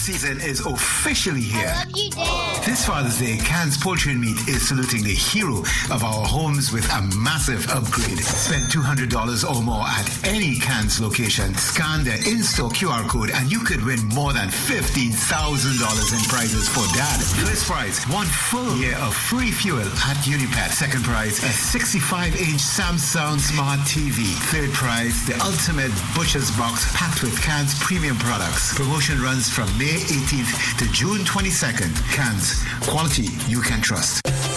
Season is officially here. I love you, Dad. This Father's Day, Cannes Poultry and Meat is saluting the hero of our homes with a massive upgrade. Spend $200 or more at any Cannes location. Scan the in-store QR code and you could win more than $15,000 in prizes for Dad. First prize, 1 full year of free fuel at Unipet. Second prize, a 65-inch Samsung Smart TV. Third prize, the ultimate Butcher's Box packed with Cannes premium products. Promotion runs from May 18th to June 22nd. Cannes, quality you can trust.